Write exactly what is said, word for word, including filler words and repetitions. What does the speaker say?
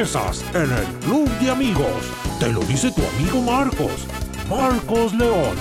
sorpresas en el Club de Amigos. Te lo dice tu amigo Marcos. Marcos León.